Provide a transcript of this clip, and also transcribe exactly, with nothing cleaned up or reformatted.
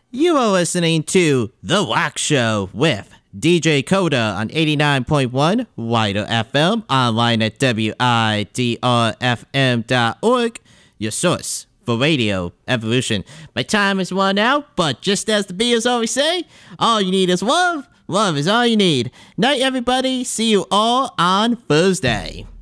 You are listening to The Wax Show with D J Coda on eighty-nine point one Wider F M, online at W I D R F M dot org, your source for radio evolution. My time is run out, but just as the Beatles always say, all you need is love. Love is all you need. Night, everybody. See you all on Thursday.